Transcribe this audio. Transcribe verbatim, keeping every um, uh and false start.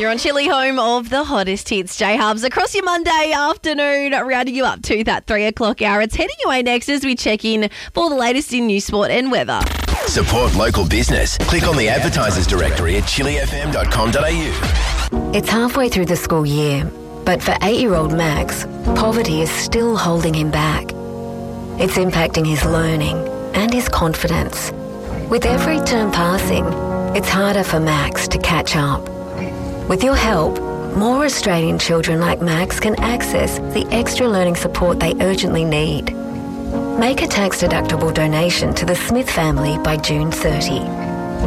You're on Chilli, home of the hottest hits. J-Hubs across your Monday afternoon, rounding you up to that three o'clock hour. It's heading your way next as we check in for the latest in news, sport and weather. Support local business. Click on the advertisers directory at chilli f m dot com dot a u. It's halfway through the school year, but for eight-year-old Max, poverty is still holding him back. It's impacting his learning and his confidence. With every term passing, it's harder for Max to catch up. With your help, more Australian children like Max can access the extra learning support they urgently need. Make a tax-deductible donation to the Smith family by June thirtieth.